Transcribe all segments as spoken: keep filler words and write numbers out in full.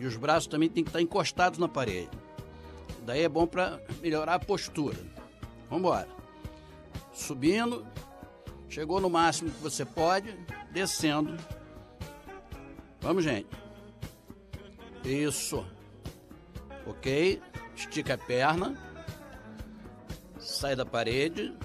E os braços também tem que estar encostados na parede. Daí é bom para melhorar a postura. Vamos embora. Subindo, chegou no máximo que você pode, descendo. Vamos, gente. Isso. Ok. Estica a perna. Sai da parede.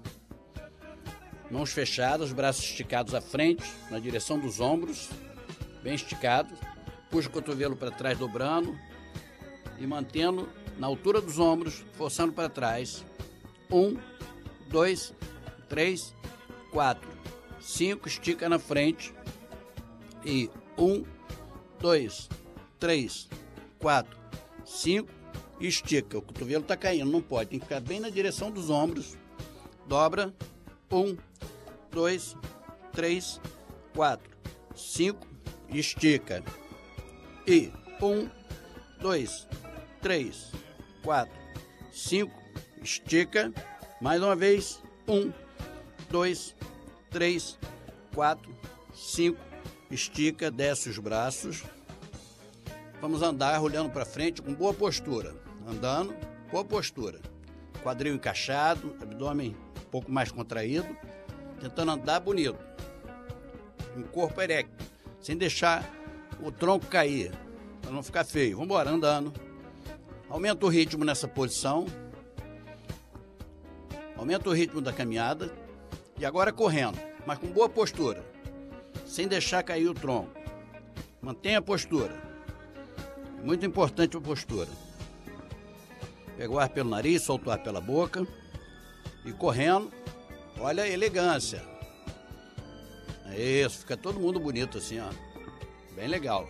Mãos fechadas, braços esticados à frente, na direção dos ombros. Bem esticados. Puxa o cotovelo para trás, dobrando. E mantendo na altura dos ombros, forçando para trás. Um, dois, três, quatro, cinco. Estica na frente. E um, dois, três, quatro, cinco. Estica. O cotovelo está caindo, não pode. Tem que ficar bem na direção dos ombros. Dobra. Um, dois, três, quatro, cinco. Estica. E um, dois, três, quatro, cinco. Estica. Mais uma vez. Um, dois, três, quatro, cinco. Estica. Desce os braços. Vamos andar olhando para frente com boa postura. Andando, boa postura. Quadril encaixado, abdômen um pouco mais contraído. Tentando andar bonito. Um corpo erecto. Sem deixar o tronco cair. Para não ficar feio. Vamos embora, andando. Aumenta o ritmo nessa posição. Aumenta o ritmo da caminhada. E agora correndo, mas com boa postura. Sem deixar cair o tronco. Mantenha a postura. Muito importante a postura. Pega o ar pelo nariz, solta o ar pela boca. E correndo, olha a elegância. É isso, fica todo mundo bonito assim, ó. Bem legal.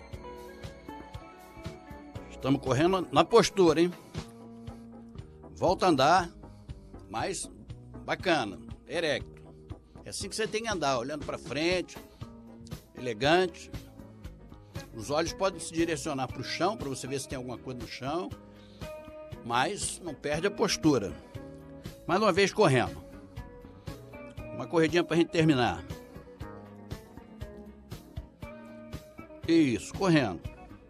Estamos correndo na postura, hein? Volta a andar, mais bacana, erecto. É assim que você tem que andar, olhando para frente, elegante. Os olhos podem se direcionar para o chão, para você ver se tem alguma coisa no chão, mas não perde a postura. Mais uma vez correndo. Uma corridinha para a gente terminar. Isso, correndo.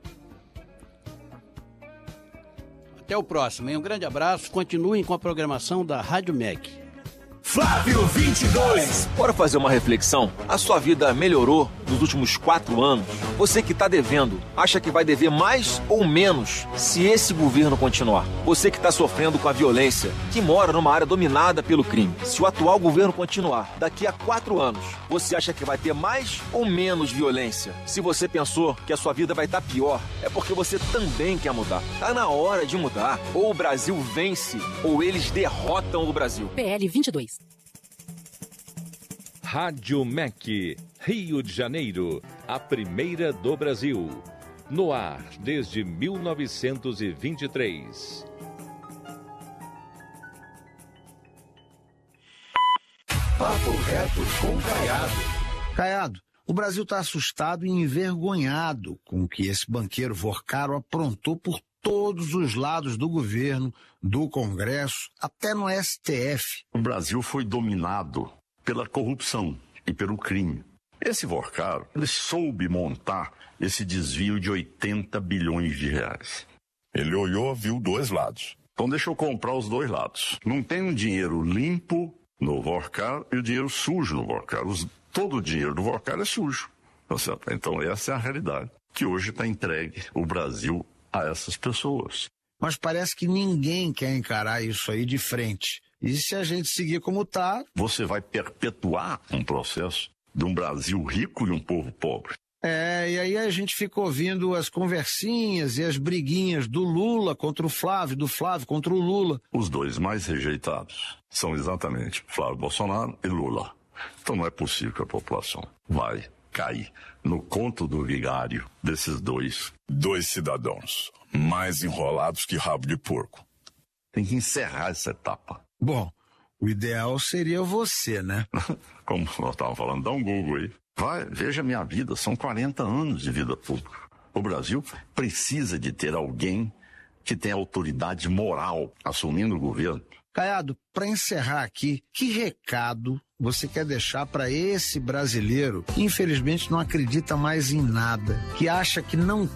Até o próximo, hein? Um grande abraço. Continuem com a programação da Rádio M E C. Flávio vinte e dois. Bora fazer uma reflexão? A sua vida melhorou nos últimos quatro anos? Você que está devendo, acha que vai dever mais ou menos se esse governo continuar? Você que está sofrendo com a violência, que mora numa área dominada pelo crime, se o atual governo continuar, daqui a quatro anos, você acha que vai ter mais ou menos violência? Se você pensou que a sua vida vai estar pior, é porque você também quer mudar. Tá na hora de mudar. Ou o Brasil vence, ou eles derrotam o Brasil. P L vinte e dois. Rádio M E C, Rio de Janeiro, a primeira do Brasil. No ar desde mil novecentos e vinte e três. Papo reto com Caiado. Caiado, o Brasil está assustado e envergonhado com o que esse banqueiro Vorcaro aprontou por todos os lados do governo, do Congresso, até no S T F. O Brasil foi dominado pela corrupção e pelo crime. Esse Vorcaro, ele soube montar esse desvio de oitenta bilhões de reais. Ele olhou, viu dois lados. Então deixa eu comprar os dois lados. Não tem um dinheiro limpo no Vorcaro e o dinheiro sujo no Vorcaro. Os, todo o dinheiro do Vorcaro é sujo. Tá certo? Então essa é a realidade, que hoje está entregue o Brasil a essas pessoas. Mas parece que ninguém quer encarar isso aí de frente. E se a gente seguir como está... Você vai perpetuar um processo de um Brasil rico e um povo pobre. É, e aí a gente fica ouvindo as conversinhas e as briguinhas do Lula contra o Flávio, do Flávio contra o Lula. Os dois mais rejeitados são exatamente Flávio Bolsonaro e Lula. Então não é possível que a população vai cair no conto do vigário desses dois. Dois cidadãos mais enrolados que rabo de porco. Tem que encerrar essa etapa. Bom, o ideal seria você, né? Como nós estávamos falando, dá um Google aí. Vai, veja a minha vida, são quarenta anos de vida pública. O Brasil precisa de ter alguém que tenha autoridade moral assumindo o governo. Caiado, para encerrar aqui, que recado você quer deixar para esse brasileiro que infelizmente não acredita mais em nada, que acha que não